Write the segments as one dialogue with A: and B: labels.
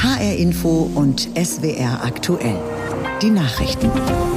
A: HR Info und SWR aktuell. Die Nachrichten.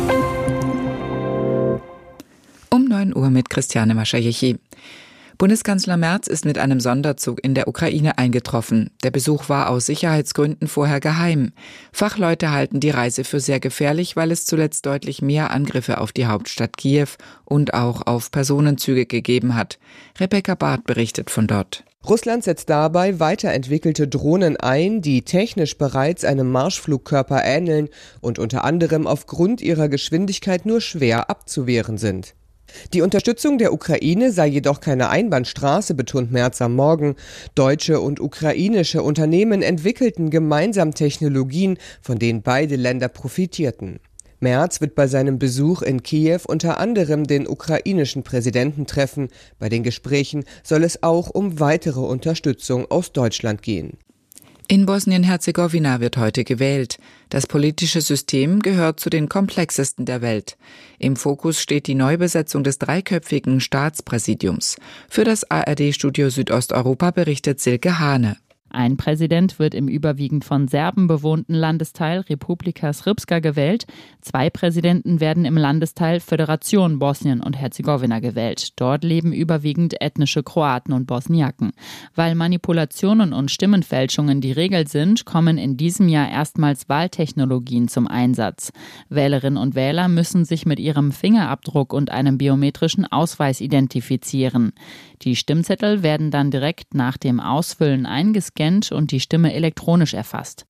B: Um 9 Uhr mit Christiane Maschajechi. Bundeskanzler Merz ist mit einem Sonderzug in der Ukraine eingetroffen. Der Besuch war aus Sicherheitsgründen vorher geheim. Fachleute halten die Reise für sehr gefährlich, weil es zuletzt deutlich mehr Angriffe auf die Hauptstadt Kiew und auch auf Personenzüge gegeben hat. Rebecca Barth berichtet von dort.
C: Russland setzt dabei weiterentwickelte Drohnen ein, die technisch bereits einem Marschflugkörper ähneln und unter anderem aufgrund ihrer Geschwindigkeit nur schwer abzuwehren sind. Die Unterstützung der Ukraine sei jedoch keine Einbahnstraße, betont Merz am Morgen. Deutsche und ukrainische Unternehmen entwickelten gemeinsam Technologien, von denen beide Länder profitierten. Merz wird bei seinem Besuch in Kiew unter anderem den ukrainischen Präsidenten treffen. Bei den Gesprächen soll es auch um weitere Unterstützung aus Deutschland gehen.
B: In Bosnien-Herzegowina wird heute gewählt. Das politische System gehört zu den komplexesten der Welt. Im Fokus steht die Neubesetzung des dreiköpfigen Staatspräsidiums. Für das ARD-Studio Südosteuropa berichtet Silke Hane.
D: Ein Präsident wird im überwiegend von Serben bewohnten Landesteil Republika Srpska gewählt. 2 Präsidenten werden im Landesteil Föderation Bosnien und Herzegowina gewählt. Dort leben überwiegend ethnische Kroaten und Bosniaken. Weil Manipulationen und Stimmenfälschungen die Regel sind, kommen in diesem Jahr erstmals Wahltechnologien zum Einsatz. Wählerinnen und Wähler müssen sich mit ihrem Fingerabdruck und einem biometrischen Ausweis identifizieren. Die Stimmzettel werden dann direkt nach dem Ausfüllen eingescannt und die Stimme elektronisch erfasst.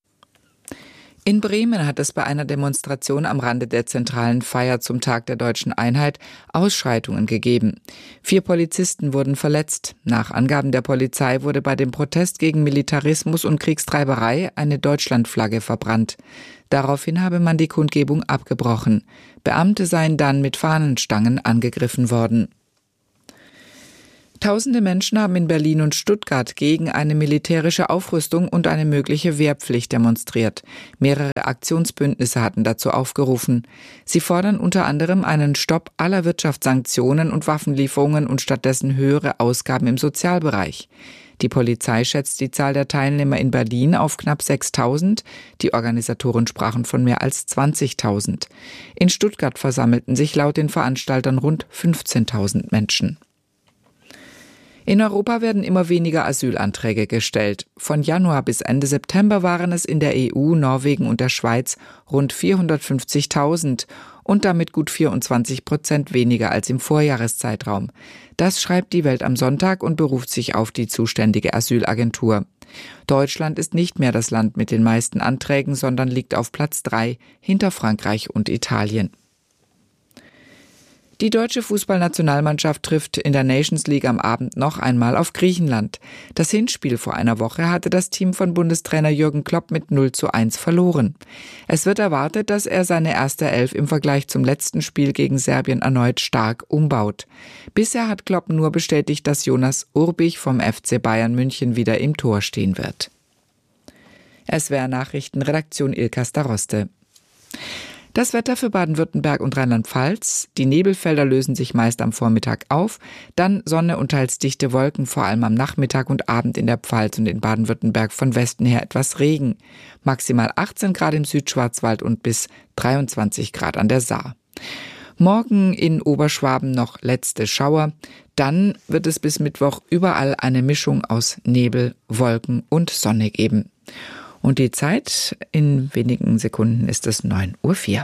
B: In Bremen hat es bei einer Demonstration am Rande der zentralen Feier zum Tag der Deutschen Einheit Ausschreitungen gegeben. 4 Polizisten wurden verletzt. Nach Angaben der Polizei wurde bei dem Protest gegen Militarismus und Kriegstreiberei eine Deutschlandflagge verbrannt. Daraufhin habe man die Kundgebung abgebrochen. Beamte seien dann mit Fahnenstangen angegriffen worden. Tausende Menschen haben in Berlin und Stuttgart gegen eine militärische Aufrüstung und eine mögliche Wehrpflicht demonstriert. Mehrere Aktionsbündnisse hatten dazu aufgerufen. Sie fordern unter anderem einen Stopp aller Wirtschaftssanktionen und Waffenlieferungen und stattdessen höhere Ausgaben im Sozialbereich. Die Polizei schätzt die Zahl der Teilnehmer in Berlin auf knapp 6.000. Die Organisatoren sprachen von mehr als 20.000. In Stuttgart versammelten sich laut den Veranstaltern rund 15.000 Menschen. In Europa werden immer weniger Asylanträge gestellt. Von Januar bis Ende September waren es in der EU, Norwegen und der Schweiz rund 450.000 und damit gut 24% weniger als im Vorjahreszeitraum. Das schreibt die Welt am Sonntag und beruft sich auf die zuständige Asylagentur. Deutschland ist nicht mehr das Land mit den meisten Anträgen, sondern liegt auf Platz 3 hinter Frankreich und Italien. Die deutsche Fußballnationalmannschaft trifft in der Nations League am Abend noch einmal auf Griechenland. Das Hinspiel vor einer Woche hatte das Team von Bundestrainer Jürgen Klopp mit 0:1 verloren. Es wird erwartet, dass er seine erste Elf im Vergleich zum letzten Spiel gegen Serbien erneut stark umbaut. Bisher hat Klopp nur bestätigt, dass Jonas Urbich vom FC Bayern München wieder im Tor stehen wird. SWR Nachrichtenredaktion Ilka Staroste. Das Wetter für Baden-Württemberg und Rheinland-Pfalz. Die Nebelfelder lösen sich meist am Vormittag auf, dann Sonne und teils dichte Wolken, vor allem am Nachmittag und Abend in der Pfalz und in Baden-Württemberg von Westen her etwas Regen. Maximal 18 Grad im Südschwarzwald und bis 23 Grad an der Saar. Morgen in Oberschwaben noch letzte Schauer. Dann wird es bis Mittwoch überall eine Mischung aus Nebel, Wolken und Sonne geben. Und die Zeit, in wenigen Sekunden ist es 9:04 Uhr.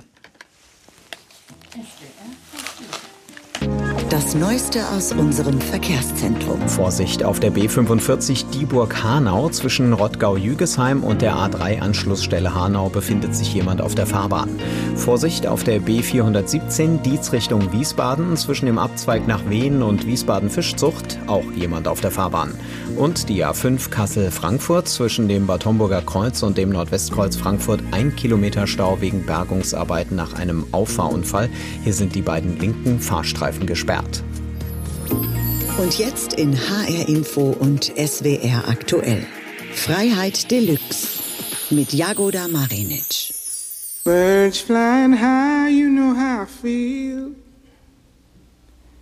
A: Das Neueste aus unserem Verkehrszentrum.
E: Vorsicht auf der B45 Dieburg-Hanau. Zwischen Rottgau-Jügesheim und der A3-Anschlussstelle Hanau befindet sich jemand auf der Fahrbahn. Vorsicht auf der B417 Dietz Richtung Wiesbaden. Zwischen dem Abzweig nach Wehen und Wiesbaden-Fischzucht auch jemand auf der Fahrbahn. Und die A5 Kassel-Frankfurt zwischen dem Bad Homburger Kreuz und dem Nordwestkreuz Frankfurt 1 Kilometer Stau wegen Bergungsarbeiten nach einem Auffahrunfall. Hier sind die beiden linken Fahrstreifen gesperrt.
A: Und jetzt in HR Info und SWR aktuell. Freiheit Deluxe mit Jagoda Marinic.
F: Birds flying high, you know how I feel.